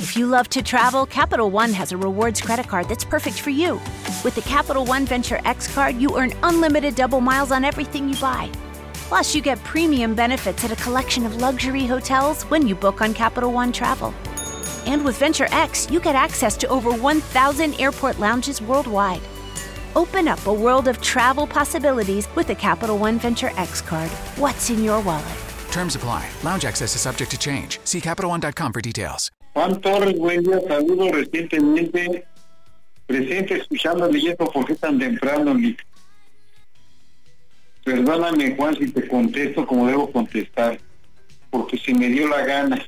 If you love to travel, Capital One has a rewards credit card that's perfect for you. With the Capital One Venture X card, you earn unlimited double miles on everything you buy. Plus, you get premium benefits at a collection of luxury hotels when you book on Capital One Travel. And with Venture X, you get access to over 1,000 airport lounges worldwide. Open up a world of travel possibilities with the Capital One Venture X card. What's in your wallet? Terms apply. Lounge access is subject to change. See CapitalOne.com for details. Juan Torres, buen día, saludo recientemente, presente escuchando, leyendo, ¿por qué tan temprano? Perdóname, Juan, si te contesto como debo contestar, porque se me dio la gana.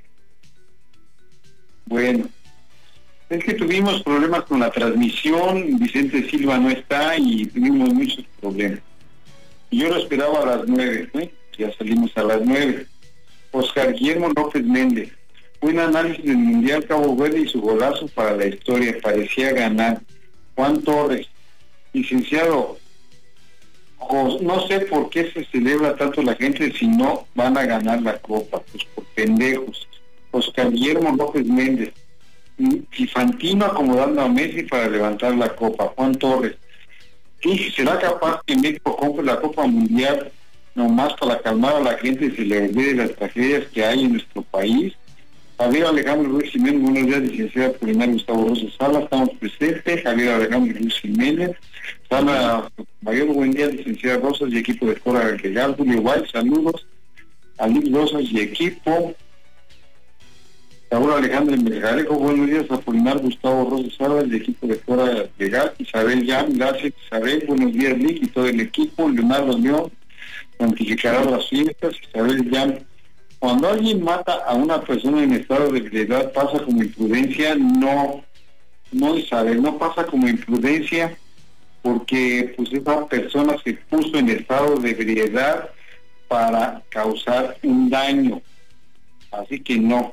Bueno, es que tuvimos problemas con la transmisión, Vicente Silva no está y tuvimos muchos problemas. Yo lo esperaba a las 9, ¿eh? Ya salimos a las 9. Oscar Guillermo López Méndez. Buen análisis del Mundial Cabo Verde y su golazo para la historia, parecía ganar. Juan Torres, licenciado, no sé por qué se celebra tanto la gente si no van a ganar la copa, pues por pendejos. Oscar Guillermo López Méndez, y Fantino acomodando a Messi para levantar la copa. Juan Torres, ¿sí será capaz que México compre la Copa Mundial nomás para calmar a la gente y se le olvide las tragedias que hay en nuestro país? Javier Alejandro Ruiz Jiménez, buenos días, licenciado Polinar Gustavo Rosa Sala, estamos presentes. Javier Alejandro Ruiz Jiménez, Sala Mayor, buen día, licenciada Rosas y equipo de Cora Legal. Julio White, saludos. Alix Rosas y equipo. Raúl Alejandro Melgarejo, buenos días, Apolinar Gustavo Rosa Sala y equipo de Cora Legal. Isabel Jan, gracias Isabel, buenos días Lick y todo el equipo. Leonardo León, santificará las fiestas. Isabel Jan, cuando alguien mata a una persona en estado de ebriedad, ¿pasa como imprudencia? No Isabel, no pasa como imprudencia, porque pues esa persona se puso en estado de ebriedad para causar un daño, así que no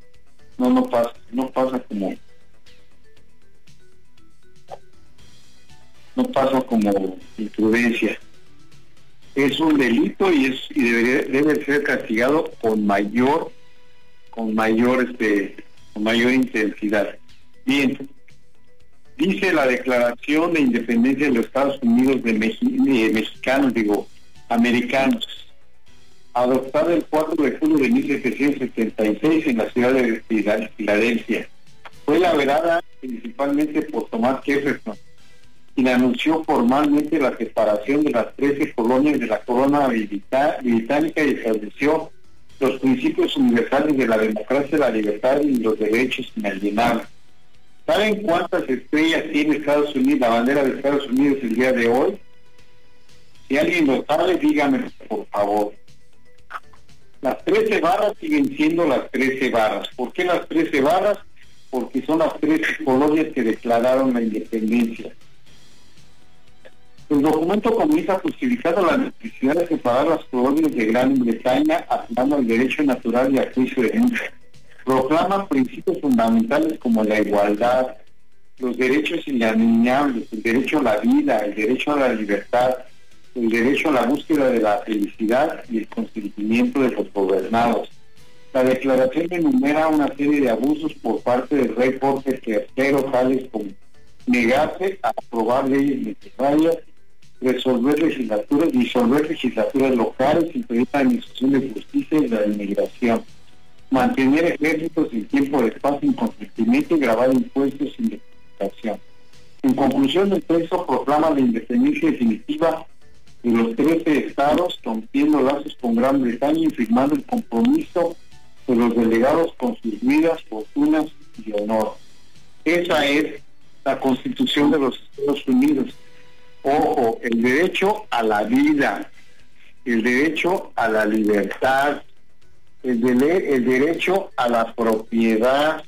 pasa como imprudencia. Es un delito y debe ser castigado con mayor intensidad. Bien, dice la Declaración de Independencia de los Estados Unidos americanos, adoptada el 4 de julio de 1776 en la ciudad de Filadelfia. Fue elaborada principalmente por Thomas Jefferson, quien anunció formalmente la separación de las 13 colonias de la corona británica y estableció los principios universales de la democracia, la libertad y los derechos inalienables. ¿Saben cuántas estrellas tiene Estados Unidos, la bandera de Estados Unidos el día de hoy? Si alguien lo sabe, dígame por favor. Las 13 barras siguen siendo las 13 barras. ¿Por qué las 13 barras? Porque son las 13 colonias que declararon la independencia. El documento comienza justificando la necesidad de separar las colonias de Gran Bretaña, apelando al derecho natural y al juicio de gente. Proclama principios fundamentales como la igualdad, los derechos inalienables, el derecho a la vida, el derecho a la libertad, el derecho a la búsqueda de la felicidad y el consentimiento de los gobernados. La declaración enumera una serie de abusos por parte del rey Jorge III, tales como negarse a aprobar leyes necesarias, disolver legislaturas locales, impedir la administración de justicia y la inmigración, mantener ejércitos en tiempo de paz sin consentimiento y grabar impuestos sin justificación. En conclusión, el texto proclama la independencia definitiva de los 13 estados, rompiendo lazos con Gran Bretaña y firmando el compromiso de los delegados con sus vidas, fortunas y honor. Esa es la Constitución de los Estados Unidos. Ojo, el derecho a la vida, el derecho a la libertad, el derecho a la propiedad,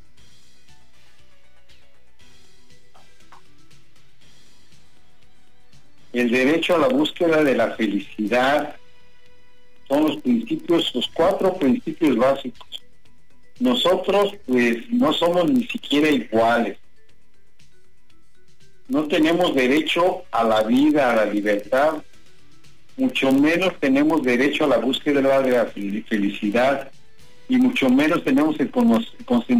el derecho a la búsqueda de la felicidad, son los principios, los 4 principios básicos. Nosotros pues no somos ni siquiera iguales. No tenemos derecho a la vida, a la libertad, mucho menos tenemos derecho a la búsqueda de la felicidad y mucho menos tenemos el consentimiento